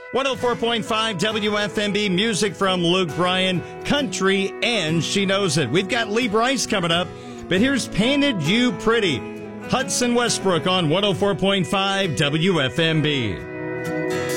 104.5 WFMB, music from Luke Bryan, country, and she knows it. We've got Lee Brice coming up, but here's Painted You Pretty. Hudson Westbrook on 104.5 WFMB.